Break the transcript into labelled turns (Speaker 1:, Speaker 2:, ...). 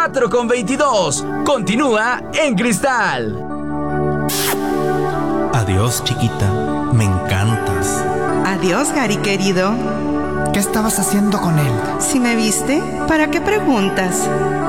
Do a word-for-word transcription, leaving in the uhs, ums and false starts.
Speaker 1: cuatro con veintidós. Continúa en Cristal.
Speaker 2: Adiós, chiquita. Me encantas.
Speaker 3: Adiós, Gary querido.
Speaker 4: ¿Qué estabas haciendo con él?
Speaker 3: Si me viste, ¿para qué preguntas?